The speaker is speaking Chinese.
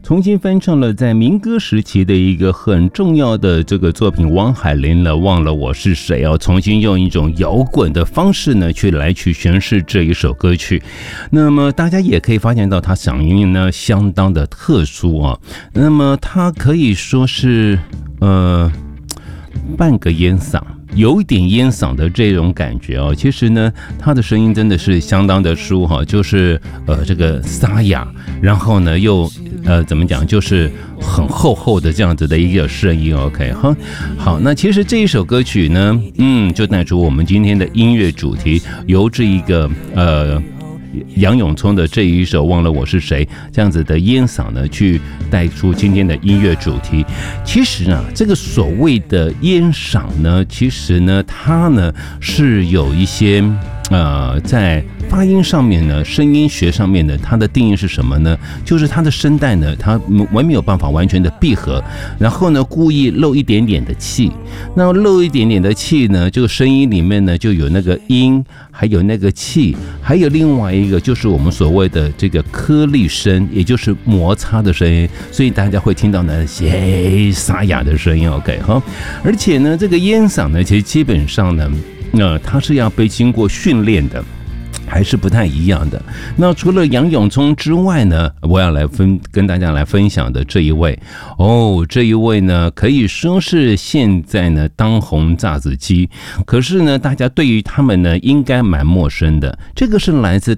重新翻唱了在民歌时期的一个很重要的这个作品，汪海玲的《忘了我是谁》哦，重新用一种摇滚的方式呢去诠释这一首歌曲。那么大家也可以发现到，他嗓音呢相当的特殊啊。那么他可以说是半个烟嗓。有一点烟嗓的这种感觉哦，其实呢，他的声音真的是相当的舒哈，就是这个沙哑，然后呢又怎么讲，就是很厚厚的这样子的一个声音。OK 哈，好，那其实这一首歌曲呢，就带出我们今天的音乐主题，由这一个杨永聪的这一首《忘了我是谁》这样子的烟嗓呢，去带出今天的音乐主题。其实呢，这个所谓的烟嗓呢，其实呢，它呢是有一些在发音上面呢，声音学上面呢，它的定义是什么呢？就是它的声带呢，它没有办法完全的闭合，然后呢，故意漏一点点的气。那漏一点点的气呢，就声音里面呢就有那个音，还有那个气，还有另外一个就是我们所谓的这个颗粒声，也就是摩擦的声音，所以大家会听到那些沙哑的声音。OK 哈，而且呢，这个烟嗓呢，其实基本上呢，它是要被经过训练的。还是不太一样的。那除了杨永聪之外呢，我要跟大家来分享的这一位这一位呢可以说是现在呢当红炸子鸡，可是呢大家对于他们呢应该蛮陌生的。这个是来自